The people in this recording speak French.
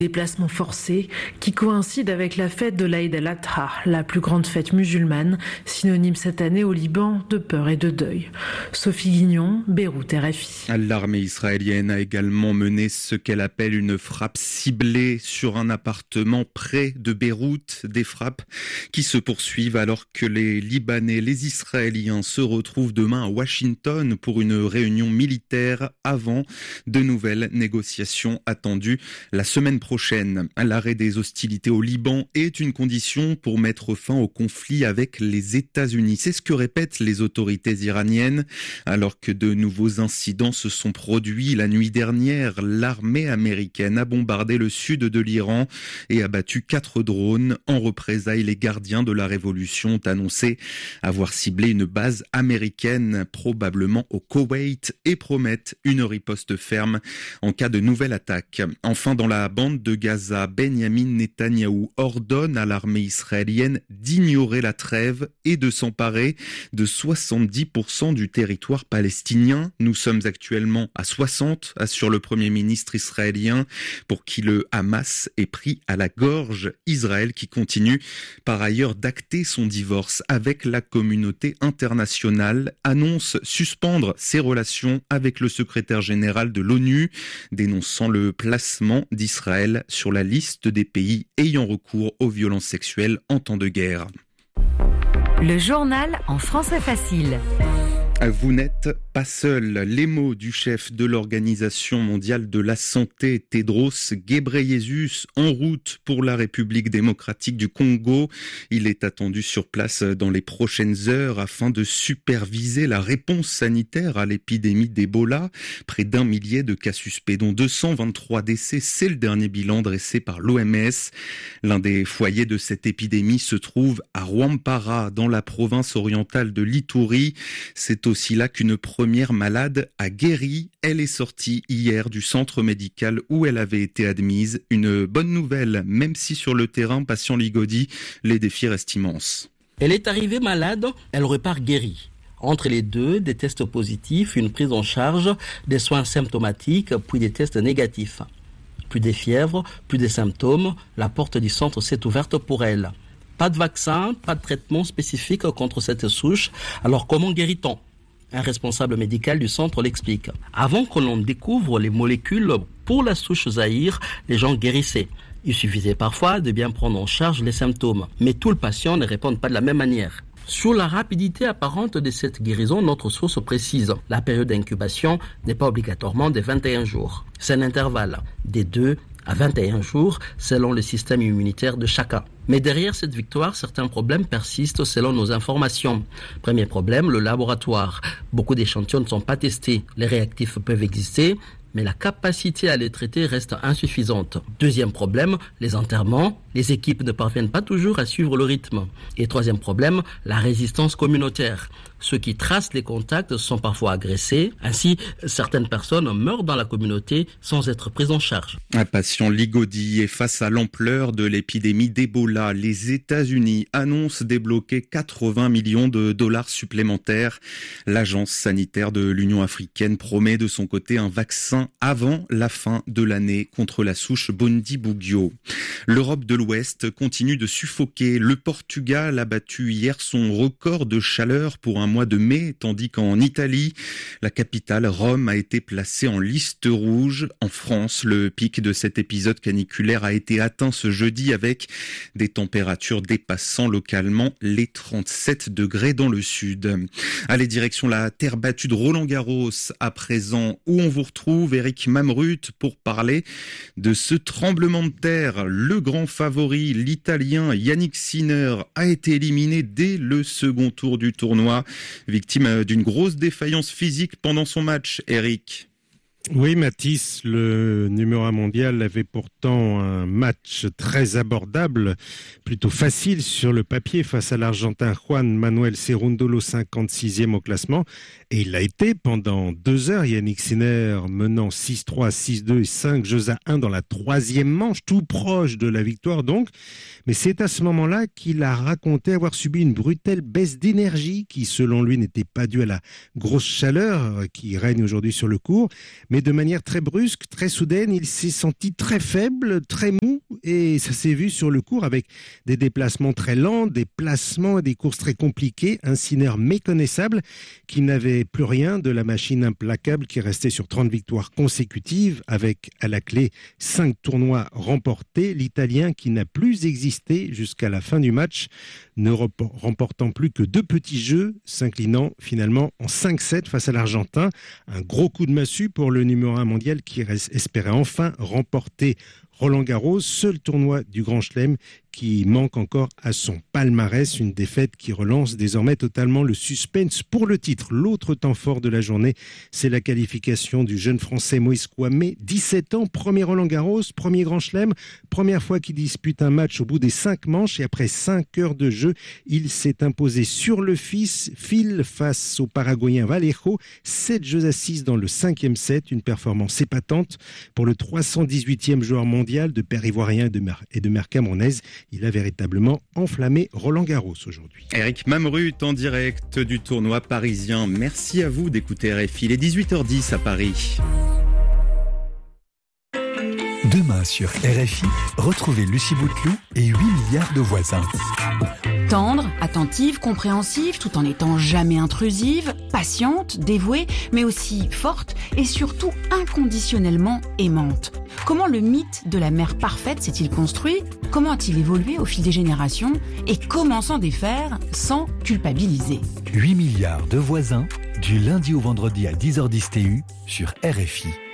Déplacement forcé qui coïncide avec la fête de l'Aïd el-Adha, la plus grande fête musulmane, synonyme cette année au Liban de peur et de deuil. Sophie Guignon, Beyrouth, RFI. L'armée israélienne a également mené ce qu'elle appelle une frappe ciblée sur un appartement près de Beyrouth. Des frappes qui se poursuivent alors que les Libanais, les Israéliens se retrouvent demain à Washington pour une réunion militaire avant de nouvelles négociations attendues la semaine prochaine. L'arrêt des hostilités au Liban est une condition pour mettre fin au conflit avec les États-Unis. C'est ce que répètent les autorités iraniennes. Alors que de nouveaux incidents se sont produits la nuit dernière, l'armée américaine a bombardé le sud de l'Iran et abattu 4 drones. En représailles, les gardiens de la révolution ont annoncé avoir ciblé une base américaine, probablement au Koweït, et promettent une riposte ferme en cas de nouvelle attaque. Enfin, dans la bande de Gaza, Benyamin Netanyahou ordonne à l'armée israélienne d'ignorer la trêve et de s'emparer de 70% du territoire palestinien. Nous sommes actuellement à 60, assure le Premier ministre israélien, pour qui le Hamas est pris à la gorge. Israël qui continue par ailleurs d'acter son divorce avec la communauté internationale, annonce suspendre ses relations avec le secrétaire général de l'ONU, dénonçant le placement d'Israël sur la liste des pays ayant recours aux violences sexuelles en temps de guerre. Le journal en français facile. Vous n'êtes pas seul. Les mots du chef de l'Organisation mondiale de la santé, Tedros Ghebreyesus, en route pour la République démocratique du Congo. Il est attendu sur place dans les prochaines heures afin de superviser la réponse sanitaire à l'épidémie d'Ebola. Près d'1 millier de cas suspects, dont 223 décès. C'est le dernier bilan dressé par l'OMS. L'un des foyers de cette épidémie se trouve à Rwampara, dans la province orientale de l'Ituri. C'est aussi là qu'une première malade a guéri. Elle est sortie hier du centre médical où elle avait été admise. Une bonne nouvelle, même si sur le terrain, patient Ligodi, les défis restent immenses. Elle est arrivée malade, elle repart guérie. Entre les deux, des tests positifs, une prise en charge, des soins symptomatiques, puis des tests négatifs. Plus de fièvre, plus de symptômes, la porte du centre s'est ouverte pour elle. Pas de vaccin, pas de traitement spécifique contre cette souche, alors comment guérit-on ? Un responsable médical du centre l'explique. Avant que l'on découvre les molécules pour la souche Zaïre, les gens guérissaient. Il suffisait parfois de bien prendre en charge les symptômes. Mais tous les patients ne répondent pas de la même manière. Sur la rapidité apparente de cette guérison, notre source précise. La période d'incubation n'est pas obligatoirement de 21 jours. C'est un intervalle des 2 à 21 jours selon le système immunitaire de chacun. Mais derrière cette victoire, certains problèmes persistent selon nos informations. Premier problème, le laboratoire. Beaucoup d'échantillons ne sont pas testés. Les réactifs peuvent exister, mais la capacité à les traiter reste insuffisante. Deuxième problème, les enterrements. Les équipes ne parviennent pas toujours à suivre le rythme. Et troisième problème, la résistance communautaire. Ceux qui tracent les contacts sont parfois agressés. Ainsi, certaines personnes meurent dans la communauté sans être prises en charge. Un patient Ligodi est face à l'ampleur de l'épidémie d'Ebola. Les États-Unis annoncent débloquer 80 millions de dollars supplémentaires. L'agence sanitaire de l'Union africaine promet de son côté un vaccin avant la fin de l'année contre la souche Bundibugyo. L'Europe de l'Ouest continue de suffoquer. Le Portugal a battu hier son record de chaleur pour un mois de mai, tandis qu'en Italie, la capitale, Rome, a été placée en liste rouge. En France, le pic de cet épisode caniculaire a été atteint ce jeudi avec des températures dépassant localement les 37 degrés dans le sud. Allez, direction la terre battue de Roland-Garros à présent, où on vous retrouve, Eric Mamrut, pour parler de ce tremblement de terre. Le grand favori, l'Italien Yannick Sinner, a été éliminé dès le second tour du tournoi, victime d'une grosse défaillance physique pendant son match. Eric. Oui, Mathis, le numéro 1 mondial avait pourtant un match très abordable, plutôt facile sur le papier face à l'Argentin Juan Manuel Cerúndolo, 56e au classement. Et il l'a été pendant 2 heures, Yannick Sinner menant 6-3, 6-2 et 5-1 dans la 3e manche, tout proche de la victoire donc. Mais c'est à ce moment-là qu'il a raconté avoir subi une brutale baisse d'énergie qui, selon lui, n'était pas due à la grosse chaleur qui règne aujourd'hui sur le court, Mais de manière très brusque, très soudaine, il s'est senti très faible, très mou, et ça s'est vu sur le court avec des déplacements très lents, des placements et des courses très compliquées, un Sinner méconnaissable qui n'avait plus rien de la machine implacable qui restait sur 30 victoires consécutives avec à la clé 5 tournois remportés. L'Italien qui n'a plus existé jusqu'à la fin du match, ne remportant plus que 2 petits jeux, s'inclinant finalement en 5-7 face à l'Argentin. Un gros coup de massue pour le numéro 1 mondial qui espérait enfin remporter Roland-Garros, seul tournoi du Grand Chelem qui manque encore à son palmarès, une défaite qui relance désormais totalement le suspense pour le titre. L'autre temps fort de la journée, c'est la qualification du jeune Français Moïse Kouamé, 17 ans, premier Roland-Garros, premier Grand Chelem, première fois qu'il dispute un match au bout des 5 manches et après 5 heures de jeu, il s'est imposé sur le fil face au Paraguayen Vallejo, 7 jeux à 6 dans le 5e set, une performance épatante pour le 318e joueur mondial de père ivoirien et de mère camerounaise. Il a véritablement enflammé Roland-Garros aujourd'hui. Eric Mamrut en direct du tournoi parisien. Merci à vous d'écouter RFI. Il est 18h10 à Paris. Demain sur RFI, retrouvez Lucie Bouteloup et 8 milliards de voisins. Tendre, attentive, compréhensive, tout en n'étant jamais intrusive, patiente, dévouée, mais aussi forte et surtout inconditionnellement aimante. Comment le mythe de la mère parfaite s'est-il construit ? Comment a-t-il évolué au fil des générations ? Et comment s'en défaire sans culpabiliser ? 8 milliards de voisins, du lundi au vendredi à 10h10 TU sur RFI.